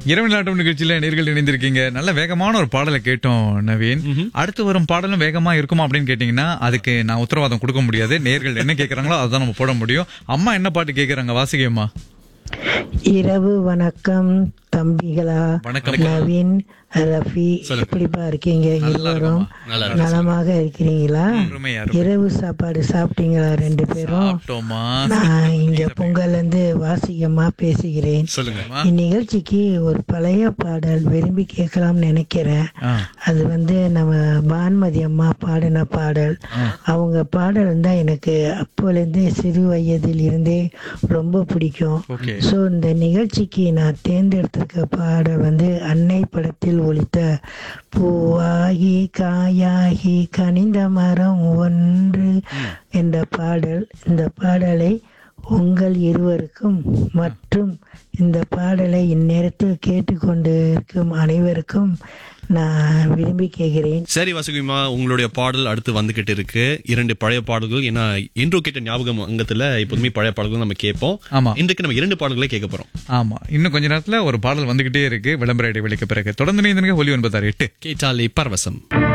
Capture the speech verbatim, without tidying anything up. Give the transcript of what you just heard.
இரவு நாட்டம் நிகழ்ச்சியில நேர்கள் இணைந்திருக்கீங்க. நல்ல வேகமான ஒரு பாடலை கேட்டோம் நவீன். அடுத்து வரும் பாடலும் வேகமா இருக்குமா அப்படின்னு கேட்டீங்கன்னா அதுக்கு நான் உத்தரவாதம் கொடுக்க முடியாது. நேர்கள் என்ன கேக்குறாங்களோ அதுதான் நம்ம போட முடியும். அம்மா என்ன பாட்டு கேக்குறாங்க வாசிகம்மா? இரவு வணக்கம் தம்பிகளா. வணக்கம் நவீன், ரஃபி, எப்படிப்பா இருக்கீங்க? இருவரும் நலமாக இருக்கிறீங்களா? இரவு சாப்பாடு சாப்பிட்டீங்களா ரெண்டு பேரும்? நான் இங்க பொங்கல் இருந்து வாசிகமா பேசுகிறேன். இந்நிகழ்ச்சிக்கு ஒரு பழைய பாடல் விரும்பி கேட்கலாம்னு நினைக்கிறேன். அது வந்து நம்ம பான்மதி அம்மா பாடின பாடல். அவங்க பாடல் தான் எனக்கு அப்போலேருந்தே சிறு வயதில் இருந்தே ரொம்ப பிடிக்கும். ஸோ இந்த நிகழ்ச்சிக்கு நான் தேர்ந்தெடுத்திருக்க பாடல் வந்து அன்னை படத்தில் ஒலித்த பூவாகி காயாகி கனிந்த மரம் ஒன்று என்ற பாடல். இந்த பாடலை உங்கள் இருவருக்கும் மற்றும் இந்த பாடலை இந்நேரத்தில் கேட்டுக்கொண்டு இருக்கும் அனைவருக்கும் நான் விரும்பி கேட்கிறேன். சரி வாசுகிமா, உங்களுடைய பாடல் அடுத்து வந்துகிட்டு இருக்கு. இரண்டு பழைய பாடல்கள். ஏன்னா இன்று கேட்ட ஞாபகம் அங்கத்துல எப்போதுமே பழைய பாடல்கள் நம்ம கேட்போம். ஆமா, இன்றைக்கு நம்ம இரண்டு பாடல்களே கேட்க போறோம். ஆமா, இன்னும் கொஞ்ச நேரத்துல ஒரு பாடல் வந்துகிட்டே இருக்கு. விளம்பர இடைவெளிக்கு பிறகு தொடர்ந்து ஒலி ஒன்பதாறு எட்டு கேட்டாலே பரவசம்.